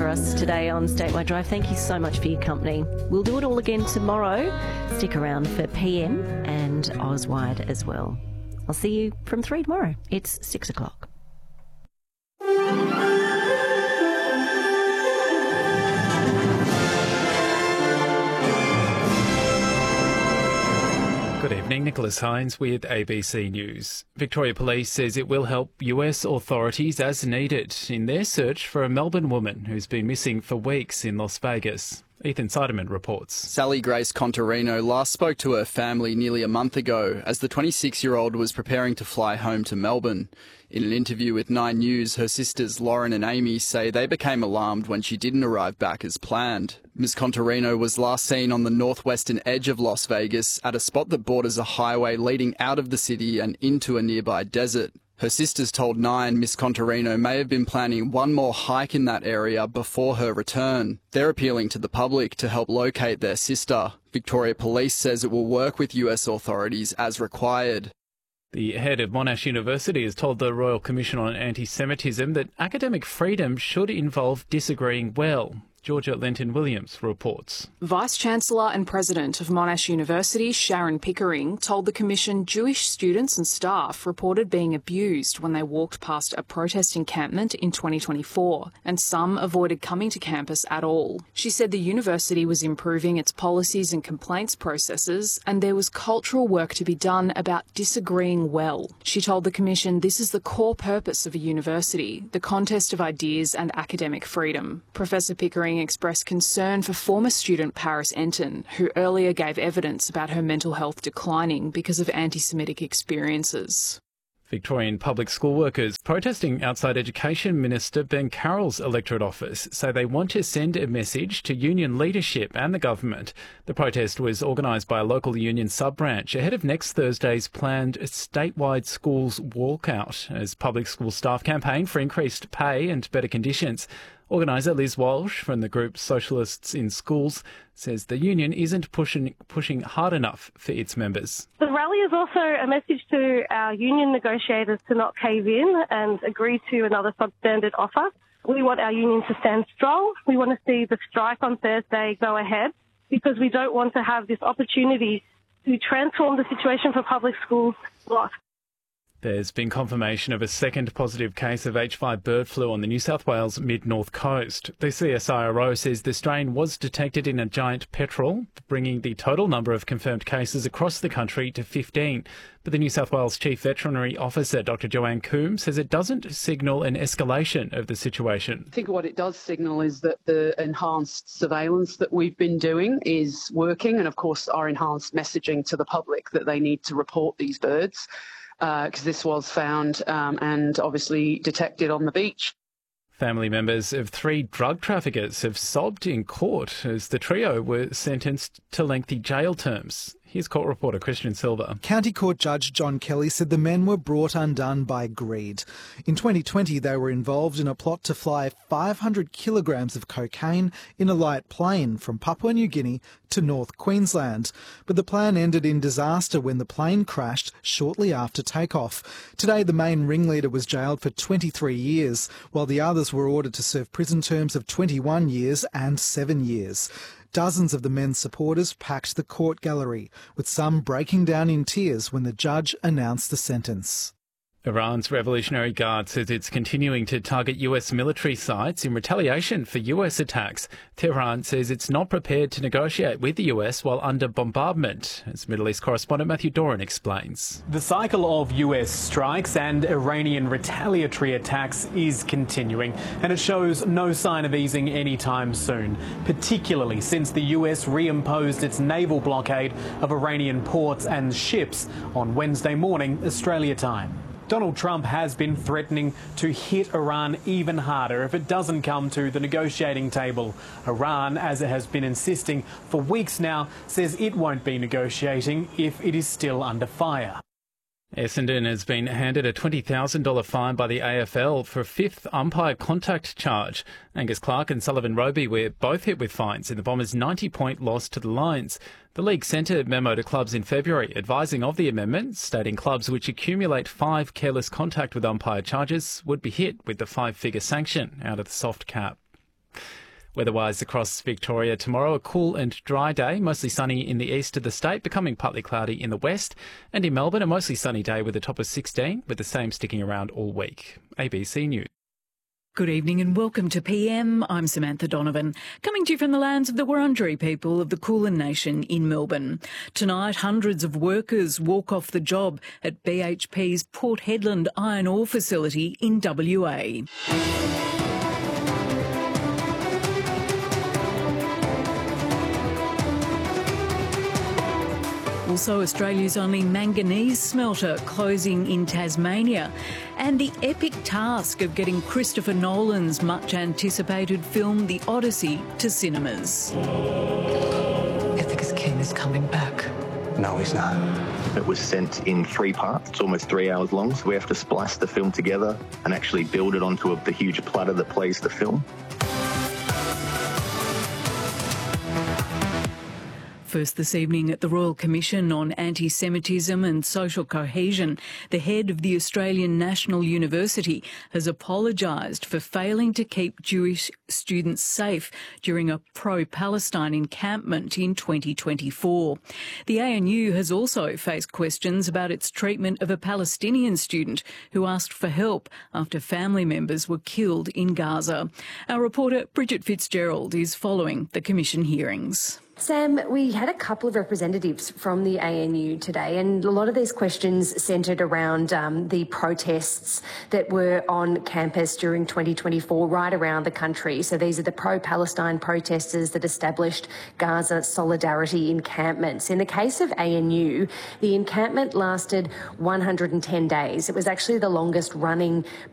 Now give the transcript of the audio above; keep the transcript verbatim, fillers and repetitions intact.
us today on Statewide Drive. Thank you so much for your company. We'll do it all again tomorrow. Stick around for P M and Auswide as well. I'll see you from three tomorrow. It's six o'clock. Good evening, Nicholas Hines with A B C News. Victoria Police says it will help U S authorities as needed in their search for a Melbourne woman who's been missing for weeks in Las Vegas. Ethan Seidemann reports. Sally Grace Contarino last spoke to her family nearly a month ago as the twenty-six-year-old was preparing to fly home to Melbourne. In an interview with Nine News, her sisters Lauren and Amy say they became alarmed when she didn't arrive back as planned. Miss Contarino was last seen on the northwestern edge of Las Vegas at a spot that borders a highway leading out of the city and into a nearby desert. Her sisters told Nine Miss Contarino may have been planning one more hike in that area before her return. They're appealing to the public to help locate their sister. Victoria Police says it will work with U S authorities as required. The head of Monash University has told the Royal Commission on Anti-Semitism that academic freedom should involve disagreeing well. Georgia Lenton-Williams reports. Vice-Chancellor and President of Monash University, Sharon Pickering, told the Commission Jewish students and staff reported being abused when they walked past a protest encampment in twenty twenty-four, and some avoided coming to campus at all. She said the university was improving its policies and complaints processes, and there was cultural work to be done about disagreeing well. She told the Commission this is the core purpose of a university, the contest of ideas and academic freedom. Professor Pickering expressed concern for former student Paris Enton, who earlier gave evidence about her mental health declining because of anti-Semitic experiences. Victorian public school workers protesting outside Education Minister Ben Carroll's electorate office say they want to send a message to union leadership and the government. The protest was organised by a local union sub-branch ahead of next Thursday's planned statewide schools walkout as public school staff campaign for increased pay and better conditions. Organiser Liz Walsh from the group Socialists in Schools says the union isn't pushing pushing hard enough for its members. The rally is also a message to our union negotiators to not cave in and agree to another substandard offer. We want our union to stand strong. We want to see the strike on Thursday go ahead because we don't want to have this opportunity to transform the situation for public schools lost. There's been confirmation of a second positive case of H five bird flu on the New South Wales mid-north coast. The C S I R O says the strain was detected in a giant petrel, bringing the total number of confirmed cases across the country to fifteen. But the New South Wales Chief Veterinary Officer, Doctor Joanne Coombs, says it doesn't signal an escalation of the situation. I think what it does signal is that the enhanced surveillance that we've been doing is working, and of course our enhanced messaging to the public that they need to report these birds. Because uh, this was found um, and obviously detected on the beach. Family members of three drug traffickers have sobbed in court as the trio were sentenced to lengthy jail terms. Here's court reporter Christian Silva. County Court Judge John Kelly said the men were brought undone by greed. In twenty twenty, they were involved in a plot to fly five hundred kilograms of cocaine in a light plane from Papua New Guinea to North Queensland. But the plan ended in disaster when the plane crashed shortly after takeoff. Today, the main ringleader was jailed for twenty-three years, while the others were ordered to serve prison terms of twenty-one years and seven years. Dozens of the men's supporters packed the court gallery, with some breaking down in tears when the judge announced the sentence. Iran's Revolutionary Guard says it's continuing to target U S military sites in retaliation for U S attacks. Tehran says it's not prepared to negotiate with the U S while under bombardment, as Middle East correspondent Matthew Doran explains. The cycle of U S strikes and Iranian retaliatory attacks is continuing, and it shows no sign of easing anytime soon, particularly since the U S reimposed its naval blockade of Iranian ports and ships on Wednesday morning, Australia time. Donald Trump has been threatening to hit Iran even harder if it doesn't come to the negotiating table. Iran, as it has been insisting for weeks now, says it won't be negotiating if it is still under fire. Essendon has been handed a twenty thousand dollars fine by the A F L for a fifth umpire contact charge. Angus Clark and Sullivan Roby were both hit with fines in the Bombers' ninety-point loss to the Lions. The league sent a memo to clubs in February advising of the amendment, stating clubs which accumulate five careless contact with umpire charges would be hit with the five-figure sanction out of the soft cap. Weather-wise across Victoria tomorrow, a cool and dry day, mostly sunny in the east of the state, becoming partly cloudy in the west. And in Melbourne, a mostly sunny day with a top of sixteen, with the same sticking around all week. A B C News. Good evening and welcome to P M. I'm Samantha Donovan, coming to you from the lands of the Wurundjeri people of the Kulin Nation in Melbourne. Tonight, hundreds of workers walk off the job at B H P's Port Hedland iron ore facility in W A. Also, Australia's only manganese smelter closing in Tasmania, and the epic task of getting Christopher Nolan's much-anticipated film The Odyssey to cinemas. Ithaca King is coming back. No, he's not. It was sent in three parts. It's almost three hours long, so we have to splice the film together and actually build it onto a, the huge platter that plays the film. First this evening at the Royal Commission on Anti-Semitism and Social Cohesion, the head of the Australian National University has apologised for failing to keep Jewish students safe during a pro-Palestine encampment in twenty twenty-four. The A N U has also faced questions about its treatment of a Palestinian student who asked for help after family members were killed in Gaza. Our reporter Bridget Fitzgerald is following the Commission hearings. Sam, we had a couple of representatives from the A N U today, and a lot of these questions centred around um, the protests that were on campus during twenty twenty-four right around the country. So these are the pro-Palestine protesters that established Gaza Solidarity encampments. In the case of A N U, the encampment lasted one hundred ten days. It was actually the longest running